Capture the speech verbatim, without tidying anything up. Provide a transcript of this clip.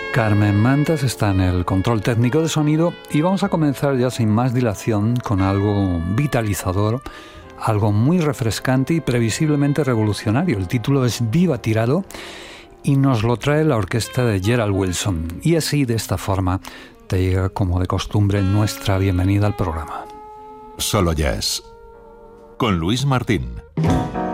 Carmen Mantas está en el control técnico de sonido y vamos a comenzar ya sin más dilación con algo vitalizador, algo muy refrescante y previsiblemente revolucionario. El título es Viva Tirado y nos lo trae la orquesta de Gerald Wilson. Y así, de esta forma, te llega como de costumbre nuestra bienvenida al programa. Solo Jazz con Luis Martín.